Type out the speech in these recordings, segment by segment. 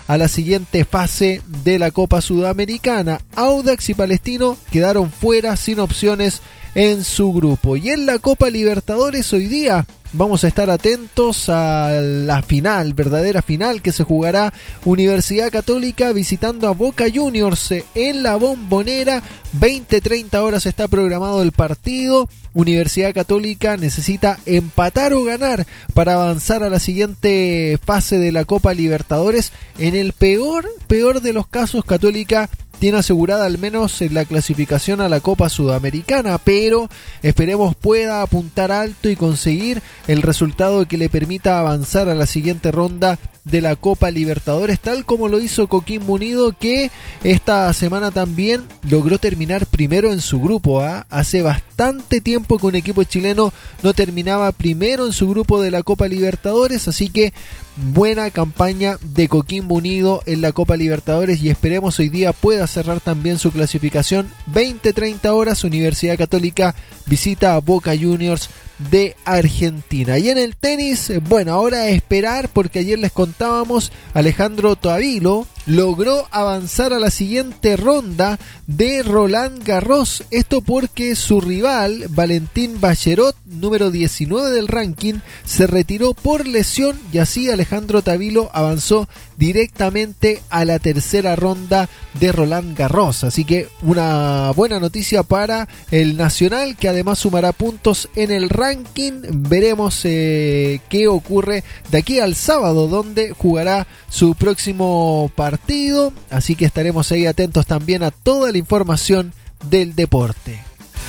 a la siguiente fase de la Copa Sudamericana. Audax y Palestino quedaron fuera sin opciones en su grupo. Y en la Copa Libertadores hoy día vamos a estar atentos a la final, verdadera final, que se jugará Universidad Católica visitando a Boca Juniors en la Bombonera. 20-30 horas está programado el partido. Universidad Católica necesita empatar o ganar para avanzar a la siguiente fase de la Copa Libertadores. En el peor de los casos, Católica tiene asegurada al menos la clasificación a la Copa Sudamericana, pero esperemos pueda apuntar alto y conseguir el resultado que le permita avanzar a la siguiente ronda de la Copa Libertadores, tal como lo hizo Coquimbo Unido, que esta semana también logró terminar primero en su grupo. Hace bastante tiempo que un equipo chileno no terminaba primero en su grupo de la Copa Libertadores, así que buena campaña de Coquimbo Unido en la Copa Libertadores y esperemos hoy día pueda cerrar también su clasificación. 20-30 horas, Universidad Católica visita a Boca Juniors de Argentina. Y en el tenis, bueno, ahora a esperar, porque ayer les contábamos, Alejandro Tabilo logró avanzar a la siguiente ronda de Roland Garros. Esto porque su rival, Valentín Bacherot, número 19 del ranking, se retiró por lesión y así Alejandro Tabilo avanzó directamente a la tercera ronda de Roland Garros. Así que una buena noticia para el nacional, que además sumará puntos en el ranking. Veremos qué ocurre de aquí al sábado, donde jugará su próximo partido. Así que estaremos ahí atentos también a toda la información del deporte.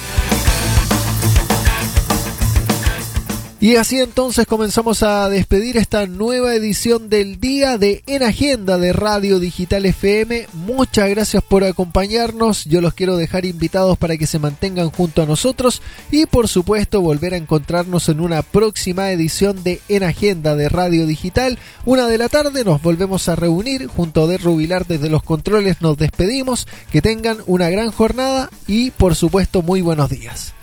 Y así entonces comenzamos a despedir esta nueva edición del día de En Agenda de Radio Digital FM. Muchas gracias por acompañarnos. Yo los quiero dejar invitados para que se mantengan junto a nosotros y por supuesto volver a encontrarnos en una próxima edición de En Agenda de Radio Digital. 1 de la tarde nos volvemos a reunir junto a Der Rubilar desde los controles. Nos despedimos. Que tengan una gran jornada y por supuesto muy buenos días.